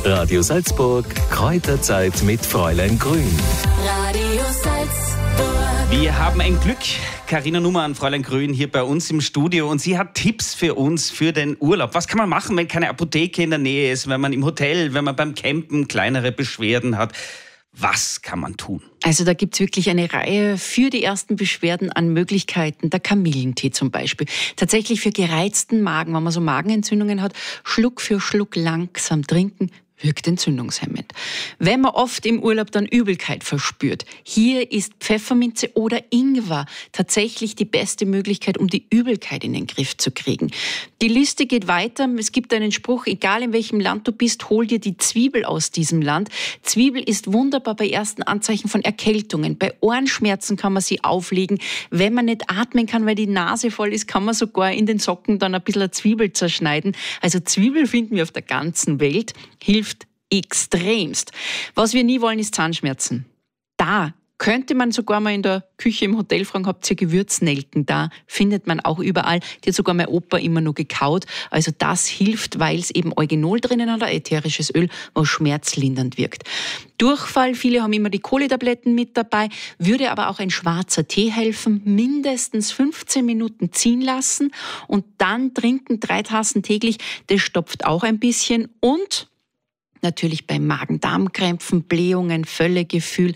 Radio Salzburg, Kräuterzeit mit Fräulein Grün. Radio Salzburg. Wir haben ein Glück. Carina Nummern, Fräulein Grün, hier bei uns im Studio. Und sie hat Tipps für uns für den Urlaub. Was kann man machen, wenn keine Apotheke in der Nähe ist, wenn man im Hotel, wenn man beim Campen kleinere Beschwerden hat? Was kann man tun? Also da gibt's wirklich eine Reihe für die ersten Beschwerden an Möglichkeiten. Der Kamillentee zum Beispiel. Tatsächlich für gereizten Magen, wenn man so Magenentzündungen hat, Schluck für Schluck langsam trinken, wirkt entzündungshemmend. Wenn man oft im Urlaub dann Übelkeit verspürt, hier ist Pfefferminze oder Ingwer tatsächlich die beste Möglichkeit, um die Übelkeit in den Griff zu kriegen. Die Liste geht weiter. Es gibt einen Spruch, egal in welchem Land du bist, hol dir die Zwiebel aus diesem Land. Zwiebel ist wunderbar bei ersten Anzeichen von Erkältungen. Bei Ohrenschmerzen kann man sie auflegen. Wenn man nicht atmen kann, weil die Nase voll ist, kann man sogar in den Socken dann ein bisschen eine Zwiebel zerschneiden. Also Zwiebel finden wir auf der ganzen Welt. Hilft extremst. Was wir nie wollen, ist Zahnschmerzen. Da könnte man sogar mal in der Küche im Hotel fragen, habt ihr Gewürznelken da? Findet man auch überall. Die hat sogar mein Opa immer nur gekaut. Also das hilft, weil es eben Eugenol drinnen hat, ein ätherisches Öl, was schmerzlindernd wirkt. Durchfall, viele haben immer die Kohletabletten mit dabei, würde aber auch ein schwarzer Tee helfen. Mindestens 15 Minuten ziehen lassen und dann trinken 3 Tassen täglich. Das stopft auch ein bisschen und natürlich bei Magen-Darm-Krämpfen, Blähungen, Völlegefühl,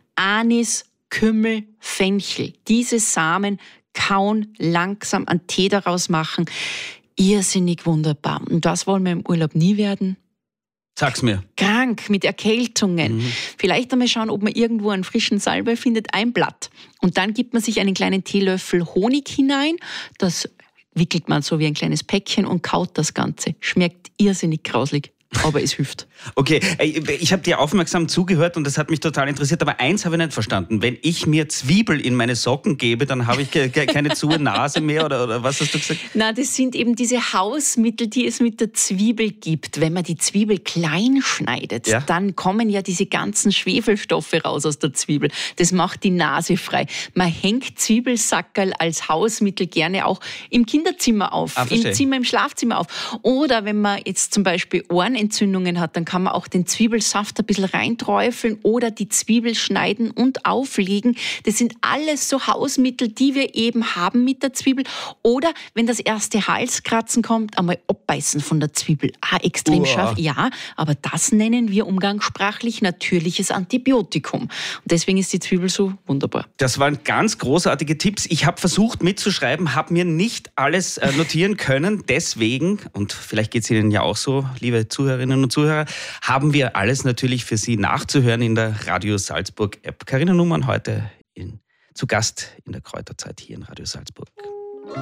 Anis, Kümmel, Fenchel. Diese Samen kauen, langsam einen Tee daraus machen. Irrsinnig wunderbar. Und das wollen wir im Urlaub nie werden. Sag's mir. Krank, mit Erkältungen. Vielleicht einmal schauen, ob man irgendwo einen frischen Salbei findet, ein Blatt. Und dann gibt man sich einen kleinen Teelöffel Honig hinein. Das wickelt man so wie ein kleines Päckchen und kaut das Ganze. Schmeckt irrsinnig grauslig. Aber es hilft. Okay, ich habe dir aufmerksam zugehört und das hat mich total interessiert, aber eins habe ich nicht verstanden. Wenn ich mir Zwiebel in meine Socken gebe, dann habe ich keine zu Nase mehr oder was hast du gesagt? Na, das sind eben diese Hausmittel, die es mit der Zwiebel gibt. Wenn man die Zwiebel klein schneidet, dann kommen ja diese ganzen Schwefelstoffe raus aus der Zwiebel. Das macht die Nase frei. Man hängt Zwiebelsackerl als Hausmittel gerne auch im Kinderzimmer auf, im Schlafzimmer auf. Oder wenn man jetzt zum Beispiel Ohrenentzündungen hat, dann kann man auch den Zwiebelsaft ein bisschen reinträufeln oder die Zwiebel schneiden und auflegen. Das sind alles so Hausmittel, die wir eben haben mit der Zwiebel. Oder wenn das erste Halskratzen kommt, einmal abbeißen von der Zwiebel. Extrem scharf. Ja, aber das nennen wir umgangssprachlich natürliches Antibiotikum. Und deswegen ist die Zwiebel so wunderbar. Das waren ganz großartige Tipps. Ich habe versucht mitzuschreiben, habe mir nicht alles notieren können. Deswegen, und vielleicht geht es Ihnen ja auch so, liebe Zuhörerinnen und Zuhörer, haben wir alles natürlich für Sie nachzuhören in der Radio Salzburg App. Carina Nummern heute zu Gast in der Kräuterzeit hier in Radio Salzburg.